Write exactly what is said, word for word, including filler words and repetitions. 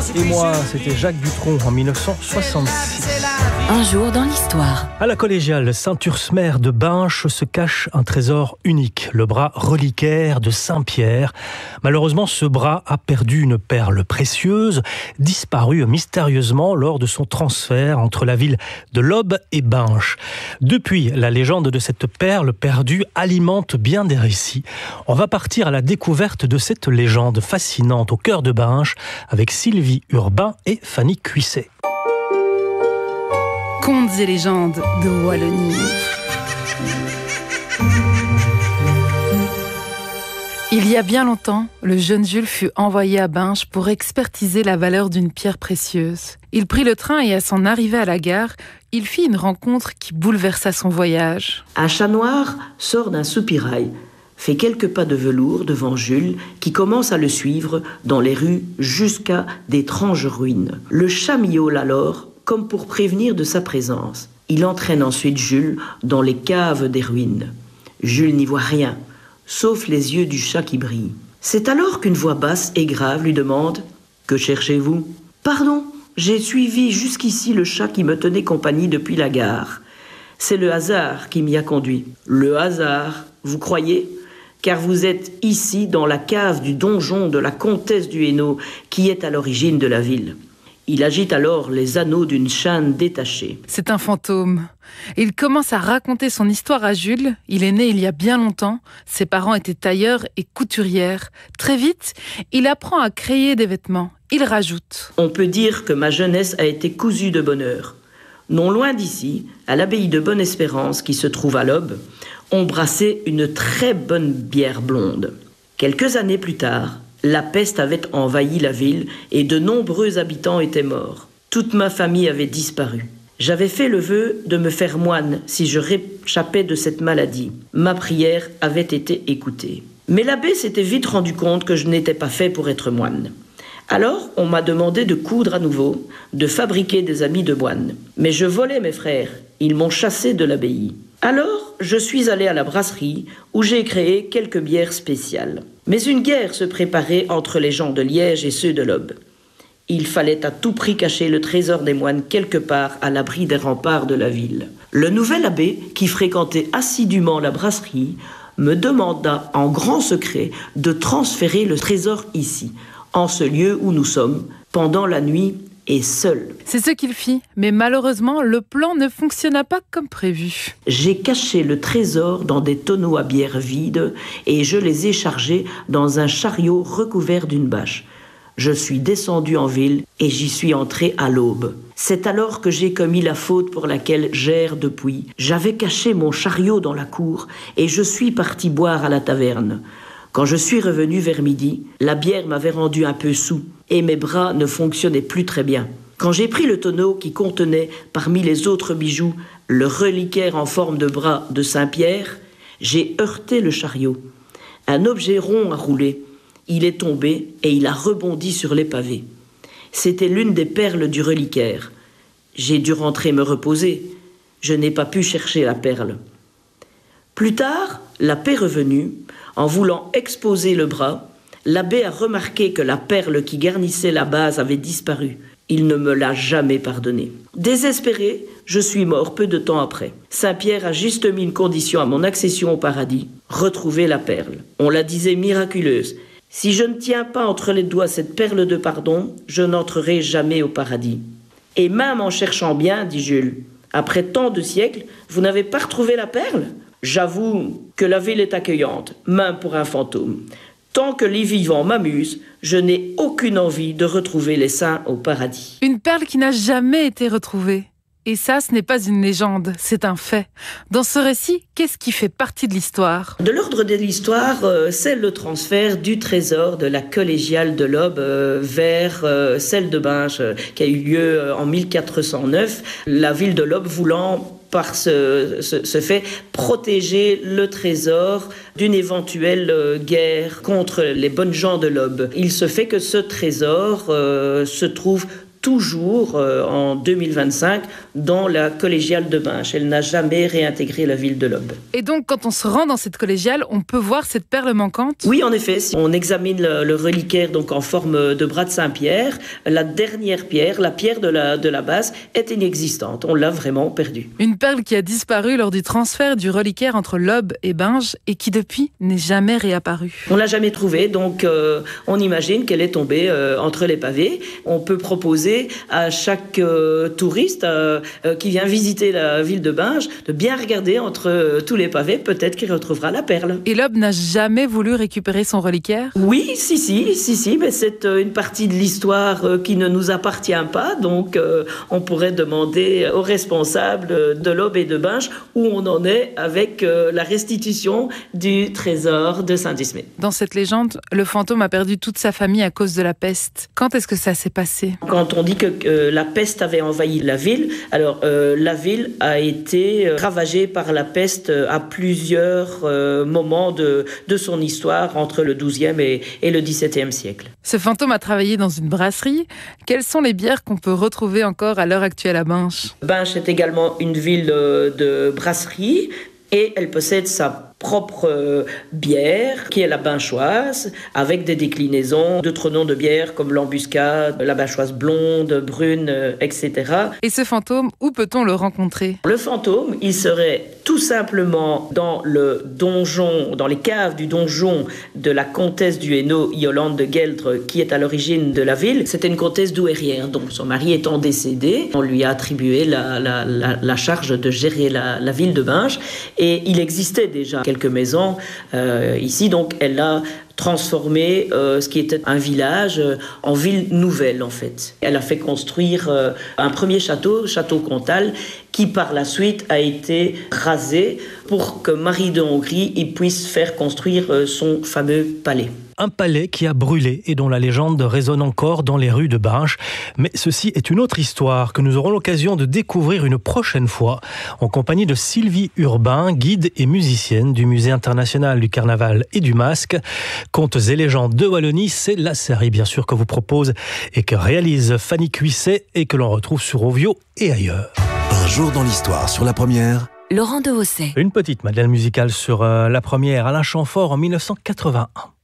Et moi, c'était Jacques Dutronc en mille neuf cent soixante-six. Un jour dans l'histoire. À la collégiale Saint-Ursmer de Binche se cache un trésor unique, le bras reliquaire de Saint-Pierre. Malheureusement, ce bras a perdu une perle précieuse, disparue mystérieusement lors de son transfert entre la ville de Lobbes et Binche. Depuis, la légende de cette perle perdue alimente bien des récits. On va partir à la découverte de cette légende fascinante au cœur de Binche avec Sylvie Urbain et Fanny Cuisset. Contes et légendes de Wallonie. Il y a bien longtemps, le jeune Jules fut envoyé à Binche pour expertiser la valeur d'une pierre précieuse. Il prit le train et à son arrivée à la gare, il fit une rencontre qui bouleversa son voyage. Un chat noir sort d'un soupirail, fait quelques pas de velours devant Jules, qui commence à le suivre dans les rues jusqu'à d'étranges ruines. Le chat miaule alors, comme pour prévenir de sa présence. Il entraîne ensuite Jules dans les caves des ruines. Jules n'y voit rien, sauf les yeux du chat qui brillent. C'est alors qu'une voix basse et grave lui demande « Que cherchez-vous » ?« Pardon, j'ai suivi jusqu'ici le chat qui me tenait compagnie depuis la gare. C'est le hasard qui m'y a conduit. »« Le hasard, vous croyez ? Car vous êtes ici dans la cave du donjon de la comtesse du Hainaut, qui est à l'origine de la ville. » Il agite alors les anneaux d'une chaîne détachée. C'est un fantôme. Il commence à raconter son histoire à Jules. Il est né il y a bien longtemps. Ses parents étaient tailleurs et couturières. Très vite, il apprend à créer des vêtements. Il rajoute. On peut dire que ma jeunesse a été cousue de bonheur. Non loin d'ici, à l'abbaye de Bonne-Espérance, qui se trouve à Lobbes, on brassait une très bonne bière blonde. Quelques années plus tard, la peste avait envahi la ville et de nombreux habitants étaient morts. Toute ma famille avait disparu. J'avais fait le vœu de me faire moine si je réchappais de cette maladie. Ma prière avait été écoutée. Mais l'abbé s'était vite rendu compte que je n'étais pas fait pour être moine. Alors, on m'a demandé de coudre à nouveau, de fabriquer des habits de moine. Mais je volais mes frères. Ils m'ont chassé de l'abbaye. Alors, je suis allé à la brasserie où j'ai créé quelques bières spéciales. Mais une guerre se préparait entre les gens de Liège et ceux de Lobbes. Il fallait à tout prix cacher le trésor des moines quelque part à l'abri des remparts de la ville. Le nouvel abbé, qui fréquentait assidûment la brasserie, me demanda en grand secret de transférer le trésor ici, en ce lieu où nous sommes, pendant la nuit et seul. C'est ce qu'il fit, mais malheureusement, le plan ne fonctionna pas comme prévu. J'ai caché le trésor dans des tonneaux à bière vides et je les ai chargés dans un chariot recouvert d'une bâche. Je suis descendu en ville et j'y suis entré à l'aube. C'est alors que j'ai commis la faute pour laquelle j'erre depuis. J'avais caché mon chariot dans la cour et je suis parti boire à la taverne. Quand je suis revenu vers midi, la bière m'avait rendu un peu saoul et mes bras ne fonctionnaient plus très bien. Quand j'ai pris le tonneau qui contenait, parmi les autres bijoux, le reliquaire en forme de bras de Saint-Pierre, j'ai heurté le chariot. Un objet rond a roulé. Il est tombé et il a rebondi sur les pavés. C'était l'une des perles du reliquaire. J'ai dû rentrer me reposer. Je n'ai pas pu chercher la perle. Plus tard, la paix revenue, en voulant exposer le bras, l'abbé a remarqué que la perle qui garnissait la base avait disparu. Il ne me l'a jamais pardonné. Désespéré, je suis mort peu de temps après. Saint-Pierre a juste mis une condition à mon accession au paradis, retrouver la perle. On la disait miraculeuse. Si je ne tiens pas entre les doigts cette perle de pardon, je n'entrerai jamais au paradis. Et même en cherchant bien, dit Jules, après tant de siècles, vous n'avez pas retrouvé la perle ? J'avoue que la ville est accueillante, même pour un fantôme. Tant que les vivants m'amusent, je n'ai aucune envie de retrouver les saints au paradis. Une perle qui n'a jamais été retrouvée. Et ça, ce n'est pas une légende, c'est un fait. Dans ce récit, qu'est-ce qui fait partie de l'histoire ? De l'ordre de l'histoire, euh, c'est le transfert du trésor de la collégiale de Lobbes euh, vers euh, celle de Binche, euh, qui a eu lieu euh, en mille quatre cent neuf. La ville de Lobbes voulant par ce, ce, ce fait protéger le trésor d'une éventuelle euh, guerre contre les bonnes gens de Lobbes. Il se fait que ce trésor euh, se trouve toujours euh, en deux mille vingt-cinq dans la collégiale de Binche. Elle n'a jamais réintégré la ville de l'Aube. Et donc, quand on se rend dans cette collégiale, on peut voir cette perle manquante ? Oui, en effet. Si on examine le, le reliquaire donc en forme de bras de Saint-Pierre, la dernière pierre, la pierre de la, de la base, est inexistante. On l'a vraiment perdue. Une perle qui a disparu lors du transfert du reliquaire entre l'Aube et Binche et qui, depuis, n'est jamais réapparue. On l'a jamais trouvée, donc euh, on imagine qu'elle est tombée euh, entre les pavés. On peut proposer à chaque euh, touriste euh, euh, qui vient visiter la ville de Binche de bien regarder entre euh, tous les pavés, peut-être qu'il retrouvera la perle. Et l'Aube n'a jamais voulu récupérer son reliquaire ? Oui, si, si, si, si, mais c'est euh, une partie de l'histoire euh, qui ne nous appartient pas, donc euh, on pourrait demander aux responsables de l'Aube et de Binche où on en est avec euh, la restitution du trésor de Saint-Ismée. Dans cette légende, le fantôme a perdu toute sa famille à cause de la peste. Quand est-ce que ça s'est passé ? Quand on dit que euh, la peste avait envahi la ville, alors euh, la ville a été euh, ravagée par la peste euh, à plusieurs euh, moments de, de son histoire entre le douzième et, et le dix-septième siècle. Ce fantôme a travaillé dans une brasserie. Quelles sont les bières qu'on peut retrouver encore à l'heure actuelle à Binche ? Binche est également une ville euh, de brasserie et elle possède sa propre euh, bière, qui est la binchoise, avec des déclinaisons d'autres noms de bières comme l'embuscade, la binchoise blonde, brune, euh, et cetera. Et ce fantôme, où peut-on le rencontrer ? Le fantôme, il serait tout simplement dans le donjon, dans les caves du donjon de la comtesse du Hainaut, Yolande de Gueldre, qui est à l'origine de la ville. C'était une comtesse douairière, donc son mari étant décédé, on lui a attribué la, la, la, la charge de gérer la, la ville de Binche, et il existait déjà quelques maisons euh, ici, donc elle a transformé euh, ce qui était un village euh, en ville nouvelle en fait. Elle a fait construire euh, un premier château, château Comtal, qui par la suite a été rasé pour que Marie de Hongrie y puisse faire construire euh, son fameux palais. Un palais qui a brûlé et dont la légende résonne encore dans les rues de Binche. Mais ceci est une autre histoire que nous aurons l'occasion de découvrir une prochaine fois en compagnie de Sylvie Urbain, guide et musicienne du Musée international du carnaval et du masque. Contes et légendes de Wallonie, c'est la série bien sûr que vous propose et que réalise Fanny Cuisset et que l'on retrouve sur Ovio et ailleurs. Un jour dans l'histoire sur la première. Laurent Dehaussais. Une petite Madeleine musicale sur euh, la première, Alain Chamfort en mille neuf cent quatre-vingt-un.